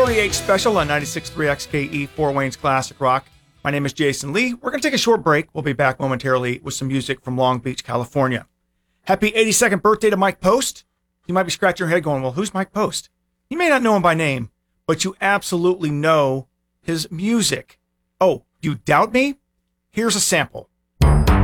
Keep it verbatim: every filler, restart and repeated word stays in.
forty-eight special on ninety-six point three X K E, Fort Wayne's Classic Rock. My name is Jason Lee. We're going to take a short break. We'll be back momentarily with some music from Long Beach, California. Happy eighty-second birthday to Mike Post. You might be scratching your head going, well, who's Mike Post? You may not know him by name, but you absolutely know his music. Oh, you doubt me? Here's a sample.